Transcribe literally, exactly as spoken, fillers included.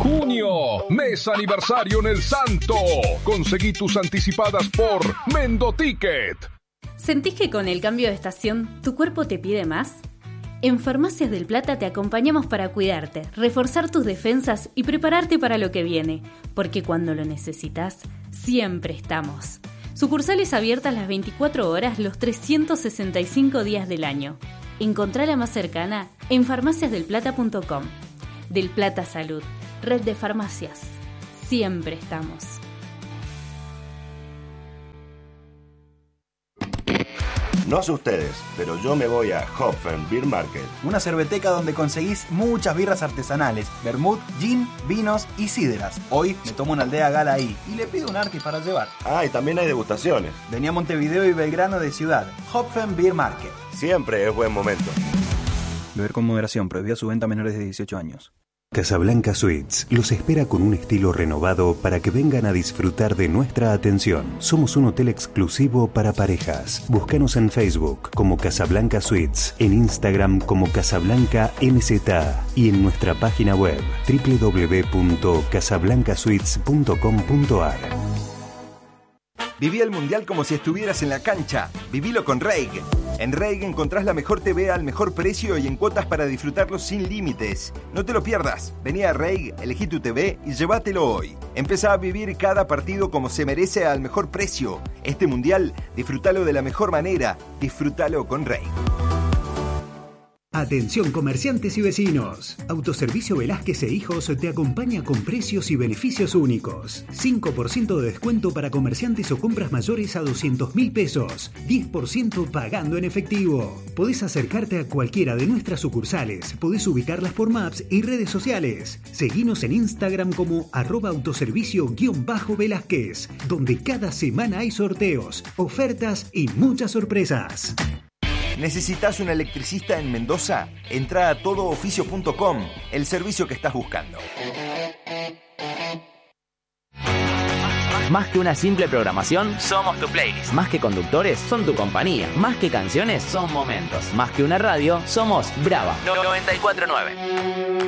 Junio, mes aniversario en El Santo. Conseguí tus anticipadas por Mendoticket. ¿Sentís que con el cambio de estación tu cuerpo te pide más? En Farmacias del Plata te acompañamos para cuidarte, reforzar tus defensas y prepararte para lo que viene, porque cuando lo necesitas, siempre estamos. Sucursales abiertas las veinticuatro horas los trescientos sesenta y cinco días del año. Encontrá la más cercana en farmacias del plata punto com. Del Plata Salud, red de farmacias. Siempre estamos. No sé ustedes, pero yo me voy a Hopfen Beer Market. Una cerveteca donde conseguís muchas birras artesanales, vermut, gin, vinos y sidras. Hoy me tomo una aldea gala ahí y le pido un arqui para llevar. Ah, y también hay degustaciones. Venía a Montevideo y Belgrano de Ciudad. Hopfen Beer Market. Siempre es buen momento. Beber con moderación, prohibida su venta a menores de dieciocho años. Casablanca Suites los espera con un estilo renovado para que vengan a disfrutar de nuestra atención. Somos un hotel exclusivo para parejas. Búscanos en Facebook como Casablanca Suites, en Instagram como Casablanca M Z A y en nuestra página web doble u doble u doble u punto casablanca suites punto com punto a r. Viví el Mundial como si estuvieras en la cancha. Vivilo con Reig. En Reig encontrás la mejor T V al mejor precio y en cuotas para disfrutarlo sin límites. No te lo pierdas. Vení a Reig, elegí tu T V y llévatelo hoy. Empezá a vivir cada partido como se merece al mejor precio. Este Mundial, disfrútalo de la mejor manera. Disfrútalo con Reig. Atención comerciantes y vecinos. Autoservicio Velázquez e Hijos te acompaña con precios y beneficios únicos. cinco por ciento de descuento para comerciantes o compras mayores a doscientos mil pesos. diez por ciento pagando en efectivo. Podés acercarte a cualquiera de nuestras sucursales. Podés ubicarlas por Maps y redes sociales. Seguinos en Instagram como arroba autoservicio-Velázquez, donde cada semana hay sorteos, ofertas y muchas sorpresas. ¿Necesitas un electricista en Mendoza? Entra a todo oficio punto com, el servicio que estás buscando. Más que una simple programación, somos tu playlist. Más que conductores, son tu compañía. Más que canciones, son momentos. Más que una radio, somos Brava noventa y cuatro punto nueve.